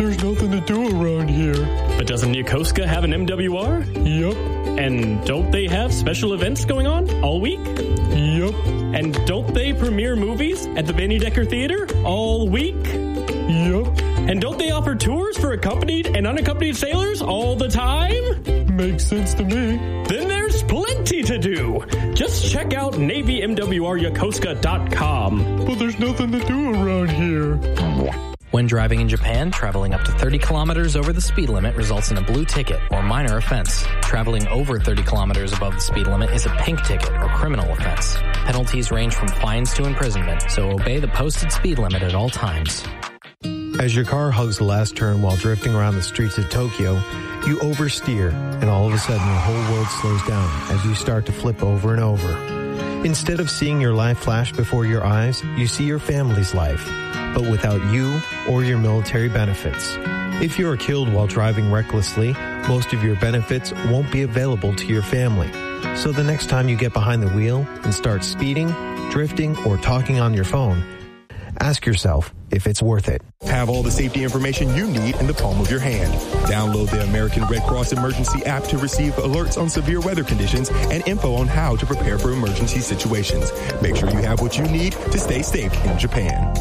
there's nothing to do around here. But doesn't Yokosuka have an MWR? Yup. And don't they have special events going on all week? Yup. And don't they premiere movies at the Vanny Decker Theater all week? Yup. And don't they offer tours for accompanied and unaccompanied sailors all the time? Makes sense to me. Then there's plenty to do. Just check out NavyMWRYokosuka.com. But there's nothing to do around here. When driving in Japan, traveling up to 30 kilometers over the speed limit results in a blue ticket or minor offense. Traveling over 30 kilometers above the speed limit is a pink ticket or criminal offense. Penalties range from fines to imprisonment, so obey the posted speed limit at all times. As your car hugs the last turn while drifting around the streets of Tokyo, you oversteer, and all of a sudden your whole world slows down as you start to flip over and over. Instead of seeing your life flash before your eyes, you see your family's life, but without you or your military benefits. If you are killed while driving recklessly, most of your benefits won't be available to your family. So the next time you get behind the wheel and start speeding, drifting, or talking on your phone, ask yourself if it's worth it. Have all the safety information you need in the palm of your hand. Download the American Red Cross Emergency app to receive alerts on severe weather conditions and info on how to prepare for emergency situations. Make sure you have what you need to stay safe in Japan.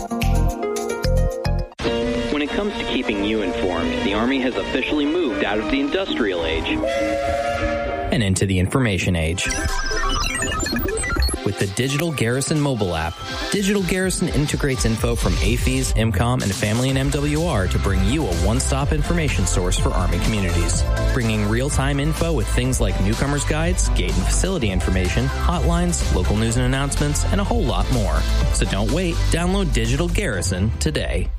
When it comes to keeping you informed, the Army has officially moved out of the industrial age and into the information age. With the Digital Garrison mobile app, Digital Garrison integrates info from AAFES, IMCOM, and Family and MWR to bring you a one-stop information source for Army communities. Bringing real-time info with things like newcomers guides, gate and facility information, hotlines, local news and announcements, and a whole lot more. So don't wait. Download Digital Garrison today.